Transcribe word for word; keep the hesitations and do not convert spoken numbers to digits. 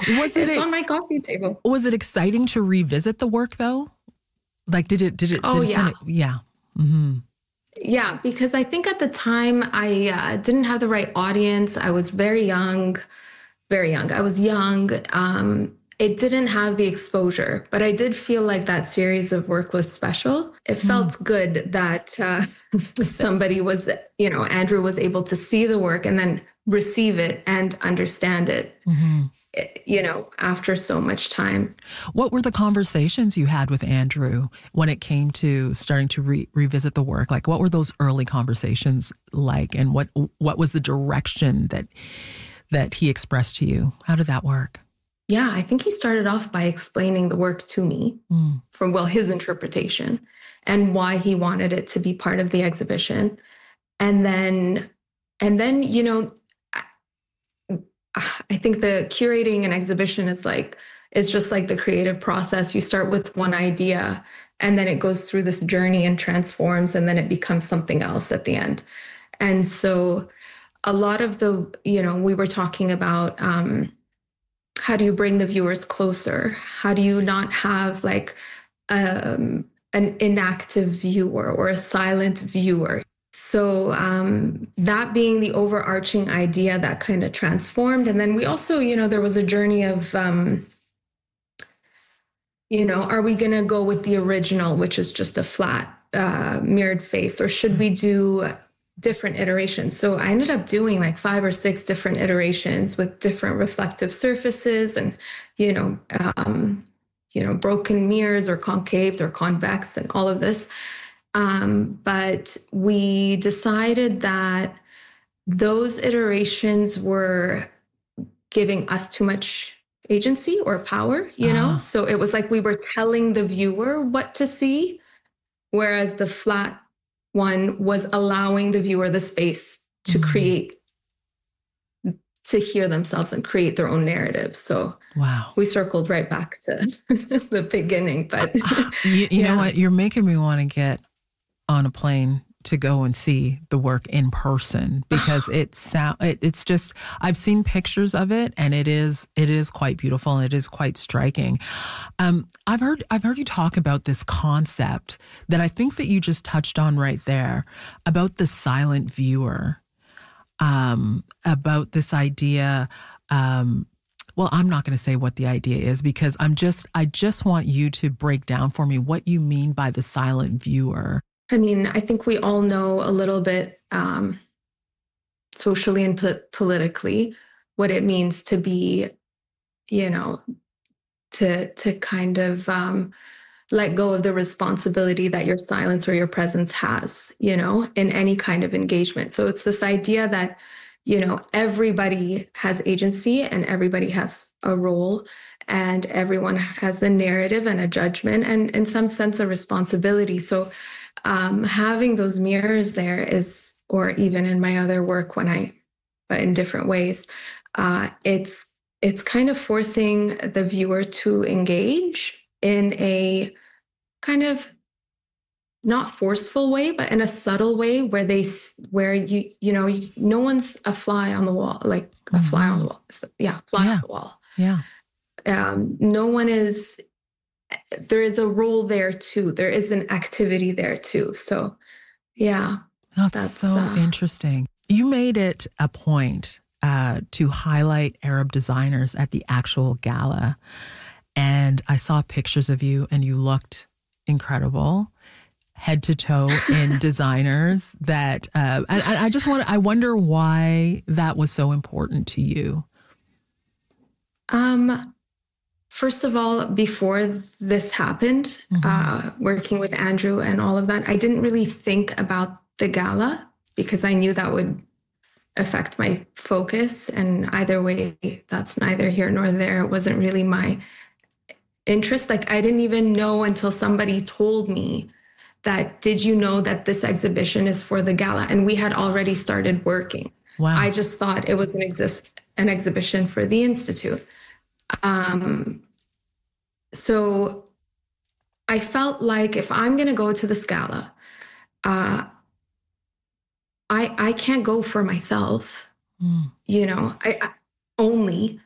Was it it's a, on my coffee table. Was it exciting to revisit the work though? Like, did it, did it, Oh, did it yeah. send it, yeah. Mm-hmm. Yeah, because I think at the time I uh, didn't have the right audience. I was very young, very young. I was young. Um, it didn't have the exposure, but I did feel like that series of work was special. It felt mm. good that uh, somebody was, you know, Andrew was able to see the work and then receive it and understand it, mm-hmm. you know, after so much time. What were the conversations you had with Andrew when it came to starting to re- revisit the work? Like, what were those early conversations like, and what what was the direction that that he expressed to you? How did that work? Yeah, I think he started off by explaining the work to me mm. from, well, his interpretation and why he wanted it to be part of the exhibition. And then, and then, you know, I think the curating an exhibition is like, it's just like the creative process. You start with one idea and then it goes through this journey and transforms, and then it becomes something else at the end. And so a lot of the, you know, we were talking about, um, how do you bring the viewers closer? How do you not have like um, an inactive viewer or a silent viewer? So um, that being the overarching idea that kind of transformed. And then we also, you know, there was a journey of, um, you know, are we going to go with the original, which is just a flat uh, mirrored face, or should we do different iterations? So I ended up doing like five or six different iterations with different reflective surfaces and, you know, um, you know, broken mirrors or concaved or convex and all of this. Um, but we decided that those iterations were giving us too much agency or power, you know? Uh-huh. So it was like we were telling the viewer what to see, whereas the flat one was allowing the viewer the space to mm. create, to hear themselves and create their own narrative. So wow, we circled right back to the beginning. But you, you yeah. know what? You're making me want to get on a plane to go and see the work in person, because it sound it, it's just, I've seen pictures of it and it is it is quite beautiful and it is quite striking. Um, I've heard I've heard you talk about this concept that I think that you just touched on right there about the silent viewer, um, about this idea. Um, well, I'm not going to say what the idea is, because I'm just I just want you to break down for me what you mean by the silent viewer. I mean, I think we all know a little bit um, socially and po- politically what it means to be, you know, to to kind of um, let go of the responsibility that your silence or your presence has, you know, in any kind of engagement. So it's this idea that, you know, everybody has agency and everybody has a role and everyone has a narrative and a judgment and in some sense a responsibility. So Um, having those mirrors there is, or even in my other work when I, but in different ways, uh, it's it's kind of forcing the viewer to engage in a kind of not forceful way, but in a subtle way where they, where you, you know, no one's a fly on the wall, like a mm-hmm. fly on the wall. Yeah, fly yeah. on the wall. Yeah. Um, no one is. There is a role there too. There is an activity there too. So, yeah. That's, that's so uh, interesting. You made it a point uh, to highlight Arab designers at the actual gala. And I saw pictures of you and you looked incredible, head to toe in designers that, uh, and, and I just want to, I wonder why that was so important to you. Um, First of all, before this happened, mm-hmm. uh, working with Andrew and all of that, I didn't really think about the gala because I knew that would affect my focus. And either way, that's neither here nor there. It wasn't really my interest. Like, I didn't even know until somebody told me that, did you know that this exhibition is for the gala? And we had already started working. Wow. I just thought it was an, exist- an exhibition for the Institute. Um, so I felt like if I'm going to go to this gala, uh, I, I can't go for myself, mm. you know, I, I only,